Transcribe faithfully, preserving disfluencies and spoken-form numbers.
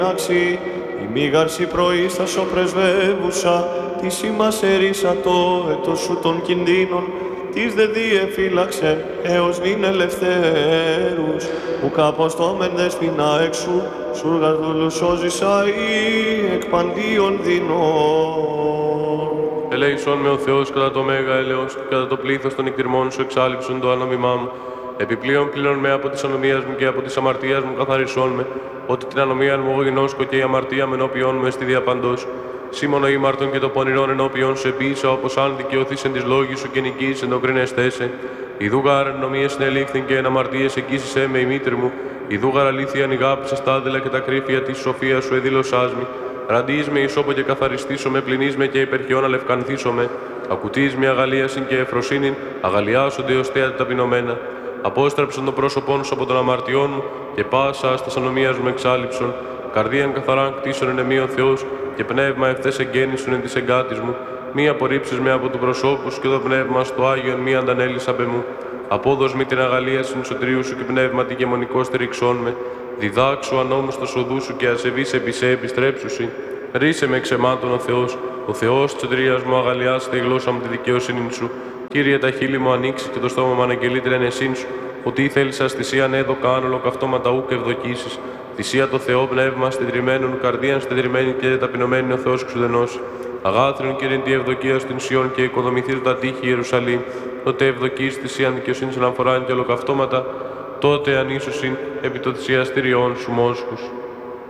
Άξι, η μήγαρση προείστας ο πρεσβεύουσα, της ημάς ερίσατο έτος σου των κινδύνων, της δε διεφύλαξε έως νυν ελευθέρους, που καποστόμεν δεσποινα εξού, σούργας δούλους σώζησα ή εκ παντίων δεινών. Ελέησον με ο Θεός κατά το μέγα έλεος και κατά το πλήθος των εκτιρμών σου εξάλληψον το ανόμημά μου. Επιπλέον πλήρων με από της ανομίας μου και από της αμαρτίας μου καθαρισόν με, ότι την ανομία μου εγώ γινώσκω και η αμαρτία με ενώπιόν μου εστί διαπαντός. Σήμωνο ήμαρτον και το πονηρόν ενώπιον σου επίησα, όπως αν δικαιωθείς εν της λόγης σου και νικείς εν το κρίνεστέσαι. Ιδούγαρ ενομίες συνελήφθην και εν αμαρτίες εκείσισέ με η μήτρη μου. Ιδούγαρ αλήθεια ανηγάπησα στα άδελα και τα κρύφια της σοφίας σου εδήλωσάς μη. Ραντείς με ισόπο και καθαριστήσω με, πληνείς με και υπερχιόν αλευκανθήσω με. Ακουτείς με αγαλίασιν και εφροσύνην, αγαλιάσονται ως θέα ταπεινωμένα. Απόστρεψον το πρόσωπόν σου από των αμαρτιών μου και πάσα άστας ανομίας μου εξάλληψον. Καρδίαν καθαράν κτίσον εν εμεί ο Θεός και πνεύμα ευθές εγγέννησον εν της εγκάτης μου. Μη απορρίψεις με από του προσώπου σου και το πνεύμα στο Άγιον μη αντανέλεις απ' εμού. Απόδος μη την αγαλία συνσωτρίου σου και πνεύματι και μονικό στηριξών με. Διδάξου ανώμους το σοδού σου και ασεβείς επί σε επιστρέψουσι. Ρίσε με εξαιμάτων ο Θεός, ο Θεός της σωτηρίας μου αγαλιάστε η γλώσσα μου τη δικαιοσύνη σου. Κύριε, τα χείλη μου ανοίξει και το στόμα μου αναγγελεί την ενεσύν σου. Ότι ήθελες θυσίαν έδωκα άνολο καυτώματα ου και ευδοκίσεις. Θυσία το Θεό πνεύμα στεντρημένον, καρδίαν στεντρημένη και ταπεινωμένη ο Θεός εξουδενός. Αγάθριον Κύριε τη ευδοκία στην Σιών και οικοδομηθείς τα τείχη Ιερουσαλήμ. Τότε ευδοκείς θυσίαν δικαιοσύνης αναφοράν και ολοκαυτώματα. Τότε ανίσωσιν επί το θυσιαστηριών σου μόσχους.